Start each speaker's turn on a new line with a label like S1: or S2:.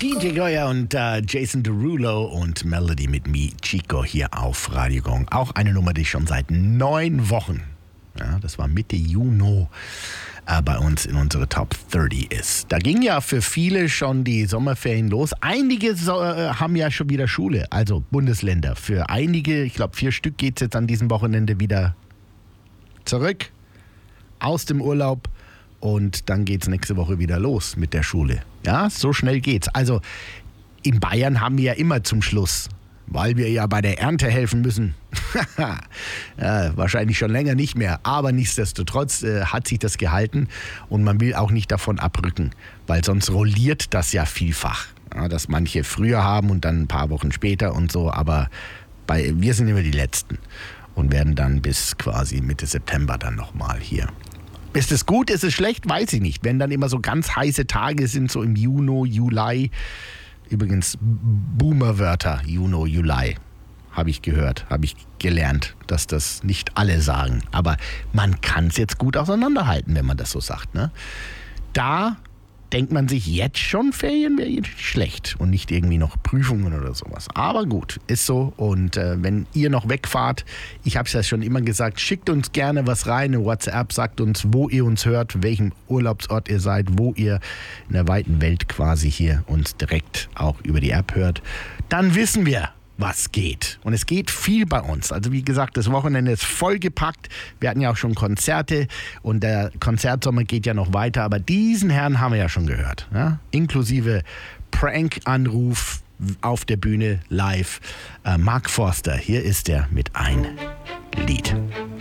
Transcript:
S1: DJ Goya und Jason Derulo und Melody mit Me, Chico hier auf Radio Gong. Auch eine Nummer, die schon seit 9 Wochen, ja, das war Mitte Juni, bei uns in unsere Top 30 ist. Da ging ja für viele schon die Sommerferien los. Einige haben ja schon wieder Schule, also Bundesländer. Für einige, ich glaube 4 Stück, geht es jetzt an diesem Wochenende wieder zurück aus dem Urlaub. Und dann geht's nächste Woche wieder los mit der Schule. Ja, so schnell geht's. Also in Bayern haben wir ja immer zum Schluss, weil wir ja bei der Ernte helfen müssen. Ja, wahrscheinlich schon länger nicht mehr. Aber nichtsdestotrotz hat sich das gehalten. Und man will auch nicht davon abrücken, weil sonst rolliert das ja vielfach. Ja, dass manche früher haben und dann ein paar Wochen später und so. Aber wir sind immer die Letzten und werden dann bis quasi Mitte September dann nochmal hier. Ist es gut, ist es schlecht? Weiß ich nicht. Wenn dann immer so ganz heiße Tage sind, so im Juni, Juli. Übrigens Boomer-Wörter, Juni, Juli, habe ich gehört, habe ich gelernt, dass das nicht alle sagen. Aber man kann es jetzt gut auseinanderhalten, wenn man das so sagt. Ne? Da denkt man sich jetzt schon, Ferien wäre jetzt schlecht und nicht irgendwie noch Prüfungen oder sowas. Aber gut, ist so. Und wenn ihr noch wegfahrt, ich habe es ja schon immer gesagt, schickt uns gerne was rein in WhatsApp, sagt uns, wo ihr uns hört, welchem Urlaubsort ihr seid, wo ihr in der weiten Welt quasi hier uns direkt auch über die App hört. Dann wissen wir, was geht. Und es geht viel bei uns. Also wie gesagt, das Wochenende ist vollgepackt. Wir hatten ja auch schon Konzerte und der Konzertsommer geht ja noch weiter. Aber diesen Herrn haben wir ja schon gehört. Ja? Inklusive Prank-Anruf auf der Bühne live. Mark Forster, hier ist er mit ein Lied.